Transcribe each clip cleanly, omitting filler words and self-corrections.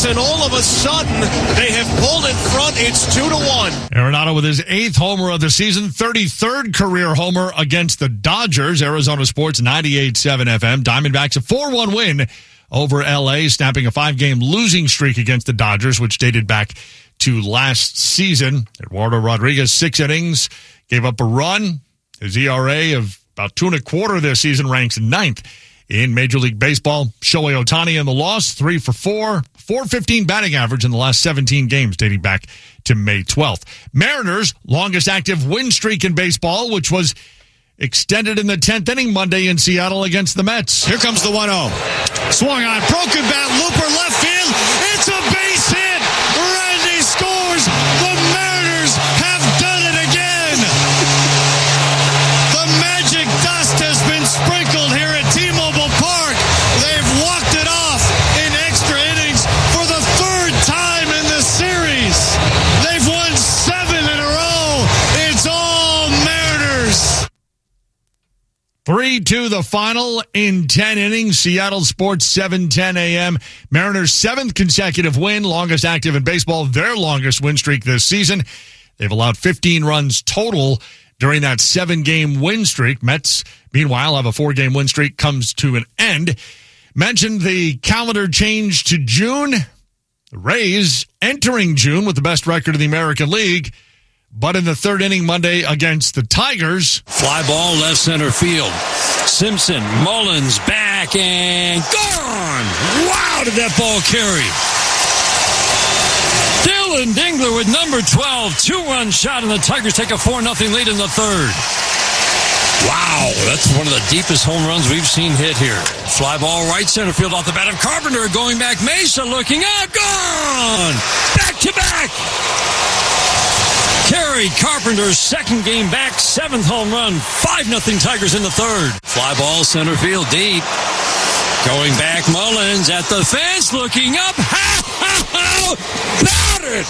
and all of a sudden, they have pulled in front. It's 2-1. Arenado with his 8th homer of the season, 33rd career homer against the Dodgers. Arizona Sports 98.7 FM. Diamondbacks a 4-1 win over L.A., snapping a 5-game losing streak against the Dodgers, which dated back to last season. Eduardo Rodriguez, 6 innings, gave up a run. His ERA of about 2.25 this season ranks 9th in Major League Baseball. Shohei Ohtani in the loss, 3 for 4, .415 batting average in the last 17 games dating back to May 12th. Mariners' longest active win streak in baseball, which was extended in the 10th inning Monday in Seattle against the Mets. Here comes the 1-0. Swung on, broken bat, looper left field. It's a base hit. Randy scores. The Mariners have done it again. The magic dust has been sprinkled here at T-Mobile Park. They've walked it off in extra innings for the 3rd time in the series. They've won 7 in a row. It's all Mariners. 3-2 the final in 10 innings. Seattle Sports 7:10 a.m. Mariners' 7th consecutive win, longest active in baseball, their longest win streak this season. They've allowed 15 runs total during that 7-game win streak. Mets, meanwhile, have a 4-game win streak, comes to an end. Mentioned the calendar change to June. The Rays entering June with the best record in the American League. But in the 3rd inning Monday against the Tigers. Fly ball left center field. Simpson, Mullins back and gone! Wow, did that ball carry? Dylan Dingler with number 12. 2-run shot, and the Tigers take a 4-0 lead in the 3rd. Wow, that's one of the deepest home runs we've seen hit here. Fly ball right center field off the bat of Carpenter. Going back, Mesa looking up. Gone! Back to back! Kerry Carpenter's 2nd game back, 7th home run, 5-0 Tigers in the 3rd. Fly ball center field deep. Going back, Mullins at the fence, looking up. Batted!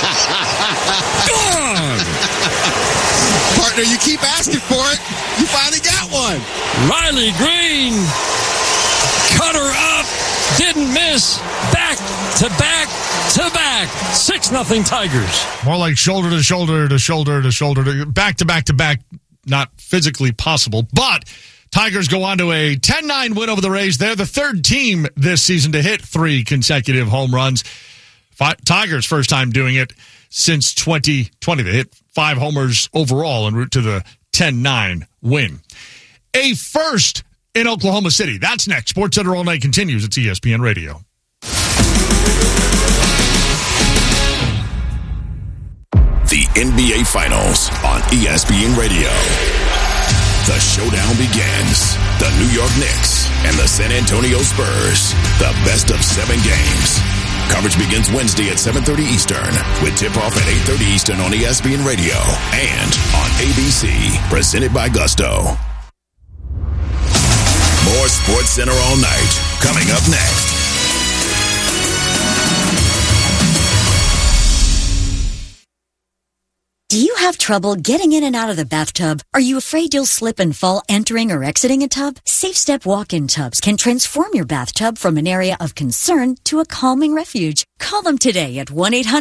Gone! Partner, you keep asking for it. You finally got one. Riley Green, cutter up, didn't miss. Back to back to back. 6-0 Tigers. More like shoulder to shoulder to shoulder to shoulder to back to back to back. Not physically possible, but Tigers go on to a 10-9 win over the Rays. They're the 3rd team this season to hit 3 consecutive home runs. Tigers' first time doing it since 2020. They hit 5 homers overall en route to the 10-9 win. A first in Oklahoma City. That's next. SportsCenter All Night continues. It's ESPN Radio. The NBA Finals on ESPN Radio. The showdown begins. The New York Knicks and the San Antonio Spurs. The best of 7 games. Coverage begins Wednesday at 7:30 Eastern with tip-off at 8:30 Eastern on ESPN Radio and on ABC. Presented by Gusto. More SportsCenter All Night coming up next. Do you have trouble getting in and out of the bathtub? Are you afraid you'll slip and fall entering or exiting a tub? SafeStep walk-in tubs can transform your bathtub from an area of concern to a calming refuge. Call them today at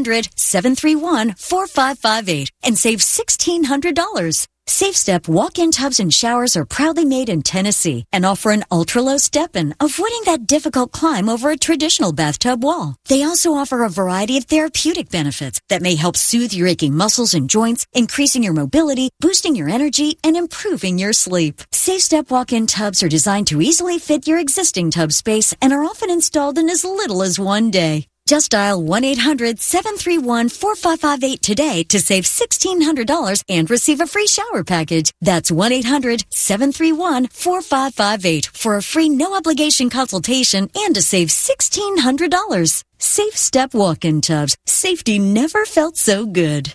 1-800-731-4558 and save $1,600. SafeStep walk-in tubs and showers are proudly made in Tennessee and offer an ultra-low step-in, avoiding that difficult climb over a traditional bathtub wall. They also offer a variety of therapeutic benefits that may help soothe your aching muscles and joints, increasing your mobility, boosting your energy, and improving your sleep. SafeStep walk-in tubs are designed to easily fit your existing tub space and are often installed in as little as 1 day. Just dial 1-800-731-4558 today to save $1,600 and receive a free shower package. That's 1-800-731-4558 for a free no-obligation consultation and to save $1,600. SafeStep walk-in tubs. Safety never felt so good.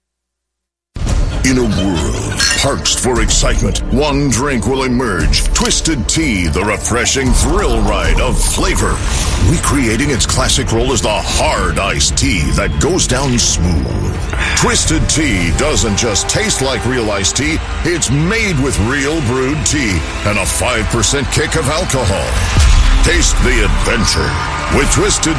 In a world parched for excitement, one drink will emerge. Twisted Tea, the refreshing thrill ride of flavor. Recreating its classic role as the hard iced tea that goes down smooth. Twisted Tea doesn't just taste like real iced tea, it's made with real brewed tea and a 5% kick of alcohol. Taste the adventure with Twisted